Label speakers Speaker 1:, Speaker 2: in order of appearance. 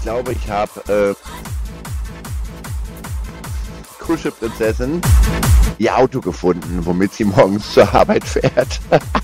Speaker 1: glaube, ich habe Kuschelprinzessin ihr Auto gefunden, womit sie morgens zur Arbeit fährt.